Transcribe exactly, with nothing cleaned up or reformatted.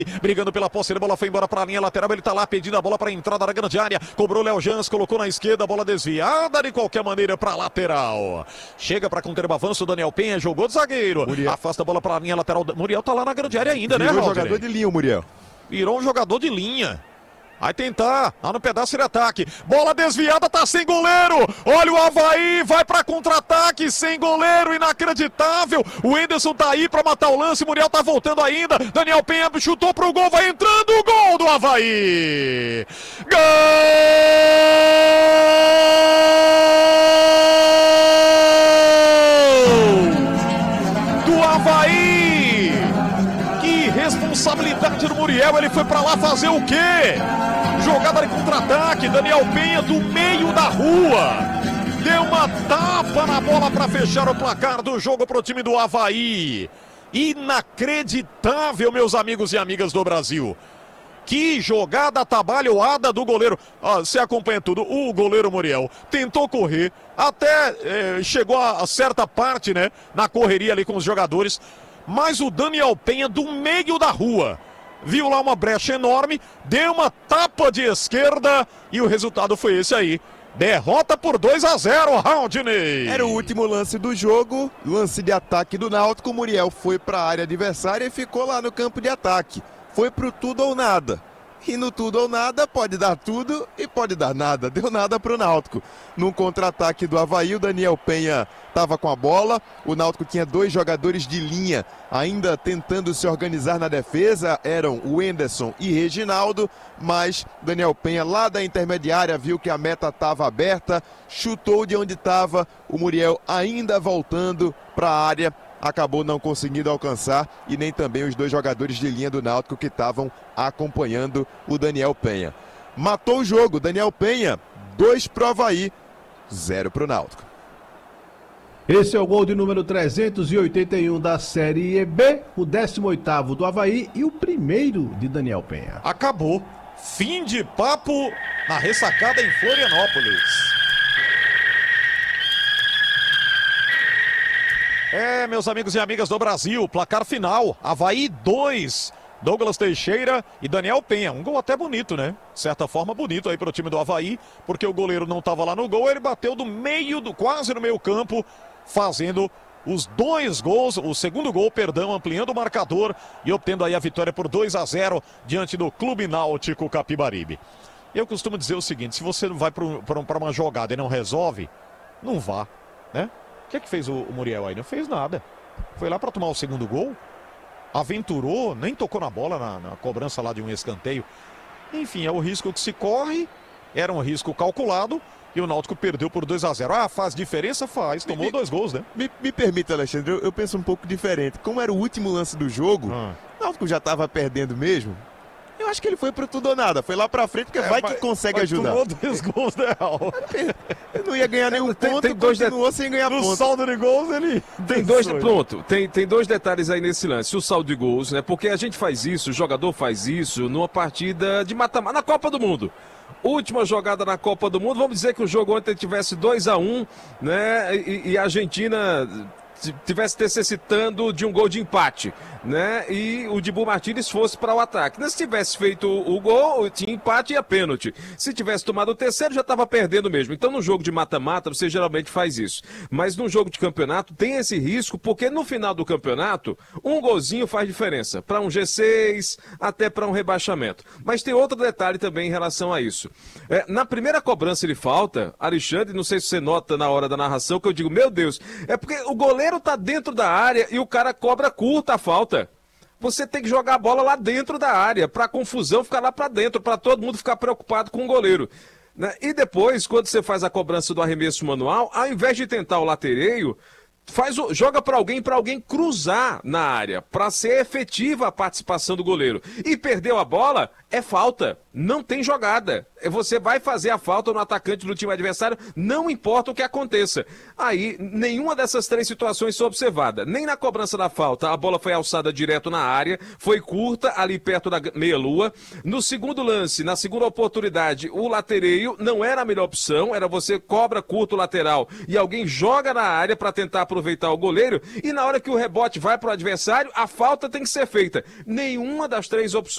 Brigando pela posse, a bola foi embora para a linha lateral, ele tá lá pedindo a bola para a entrada da grande área, cobrou Léo Jans, colocou na esquerda, a bola desviada de qualquer maneira para lateral. Chega para conter o avanço, Daniel Penha jogou de zagueiro, Muriel. Afasta a bola para a linha lateral, Muriel tá lá na grande área ainda, Virou né, Rodney? Jogador de linha, o Muriel. Virou um jogador de linha. Vai tentar, lá no pedaço de ataque. Bola desviada, tá sem goleiro. Olha o Avaí, vai pra contra-ataque, sem goleiro, inacreditável. O Enderson tá aí pra matar o lance, Muriel tá voltando ainda. Daniel Penha chutou pro gol, vai entrando o gol do Avaí. Gol do Avaí. Responsabilidade do Muriel, ele foi pra lá fazer o quê? Jogada de contra-ataque, Daniel Penha do meio da rua. Deu uma tapa na bola para fechar o placar do jogo pro time do Avaí. Inacreditável, meus amigos e amigas do Brasil. Que jogada atabalhoada do goleiro. Ah, você acompanha tudo. O goleiro Muriel tentou correr, até eh, chegou a, a certa parte, né, na correria ali com os jogadores. Mas o Daniel Penha do meio da rua viu lá uma brecha enorme, deu uma tapa de esquerda e o resultado foi esse aí. Derrota por dois a zero, Rodney. Era o último lance do jogo, lance de ataque do Náutico. O Muriel foi para a área adversária e ficou lá no campo de ataque. Foi pro tudo ou nada. E no tudo ou nada pode dar tudo e pode dar nada. Deu nada pro Náutico. No contra-ataque do Avaí, o Daniel Penha estava com a bola. O Náutico tinha dois jogadores de linha ainda tentando se organizar na defesa. Eram o Enderson e Reginaldo. Mas Daniel Penha lá da intermediária viu que a meta estava aberta. Chutou de onde estava. O Muriel ainda voltando para a área. Acabou não conseguindo alcançar e nem também os dois jogadores de linha do Náutico que estavam acompanhando o Daniel Penha. Matou o jogo, Daniel Penha, dois pro Avaí, zero pro Náutico. Esse é o gol de número trezentos e oitenta e um da Série B, o décimo oitavo do Avaí e o primeiro de Daniel Penha. Acabou. Fim de papo na ressacada em Florianópolis. É, meus amigos e amigas do Brasil, placar final, Avaí dois, Douglas Teixeira e Daniel Penha. Um gol até bonito, né? De certa forma bonito aí pro time do Avaí, porque o goleiro não estava lá no gol, ele bateu do meio, do quase no meio campo, fazendo os dois gols, o segundo gol, perdão, ampliando o marcador e obtendo aí a vitória por dois a zero diante do Clube Náutico Capibaribe. Eu costumo dizer o seguinte, se você vai para uma jogada e não resolve, não vá, né? O que é que fez o, o Muriel aí? Não fez nada. Foi lá para tomar o segundo gol, aventurou, nem tocou na bola na, na cobrança lá de um escanteio. Enfim, é o risco que se corre, era um risco calculado e o Náutico perdeu por dois a zero. Ah, faz diferença? Faz, tomou me, dois gols, né? Me, me permita, Alexandre, eu, eu penso um pouco diferente. Como era o último lance do jogo, ah. o Náutico já estava perdendo mesmo. Eu acho que ele foi pro tudo ou nada. Foi lá pra frente, porque é, vai mas, que consegue mas ajudar. Tomou dois gols, né, Raul? Ele não ia ganhar nenhum tem, ponto, tem dois continuou de... sem ganhar no ponto. No saldo de gols, ele... Tem dois, pronto, tem, tem dois detalhes aí nesse lance. O saldo de gols, né? Porque a gente faz isso, o jogador faz isso numa partida de mata-mata, na Copa do Mundo. Última jogada na Copa do Mundo, vamos dizer que o jogo ontem tivesse dois a um, né? E, e a Argentina tivesse necessitando de um gol de empate, né? E o Dibu Martínez fosse para o ataque. Se tivesse feito o gol, tinha empate e a pênalti. Se tivesse tomado o terceiro, já estava perdendo mesmo. Então, no jogo de mata-mata, você geralmente faz isso. Mas no jogo de campeonato, tem esse risco, porque no final do campeonato, um golzinho faz diferença. Para um G seis, até para um rebaixamento. Mas tem outro detalhe também em relação a isso. É, na primeira cobrança de falta, Alexandre, não sei se você nota na hora da narração, que eu digo, meu Deus, é porque o goleiro tá dentro da área e o cara cobra curta a falta. Você tem que jogar a bola lá dentro da área, para a confusão ficar lá para dentro, para todo mundo ficar preocupado com o goleiro. Né? E depois, quando você faz a cobrança do arremesso manual, ao invés de tentar o latereio, faz o, joga para alguém, para alguém cruzar na área, para ser efetiva a participação do goleiro. E perdeu a bola, é falta. Não tem jogada. Você vai fazer a falta no atacante do time adversário, não importa o que aconteça. Aí, nenhuma dessas três situações foi observada. Nem na cobrança da falta, a bola foi alçada direto na área, foi curta, ali perto da meia-lua. No segundo lance, na segunda oportunidade, o latereio não era a melhor opção, era você cobra curto o lateral e alguém joga na área para tentar aproveitar o goleiro, e na hora que o rebote vai para o adversário, a falta tem que ser feita. Nenhuma das três opções